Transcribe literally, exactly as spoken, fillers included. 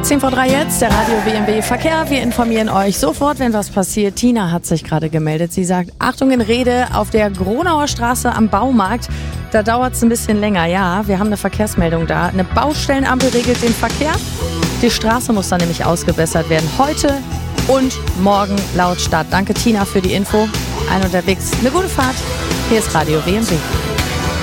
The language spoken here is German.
zehn vor drei jetzt, der Radio W M W Verkehr. Wir informieren euch sofort, wenn was passiert. Tina hat sich gerade gemeldet. Sie sagt, Achtung in Rede auf der Gronauer Straße am Baumarkt. Da dauert es ein bisschen länger. Ja, wir haben eine Verkehrsmeldung da. Eine Baustellenampel regelt den Verkehr. Die Straße muss dann nämlich ausgebessert werden. Heute und morgen laut Start. Danke Tina für die Info. Ein unterwegs. Eine gute Fahrt. Hier ist Radio W M W.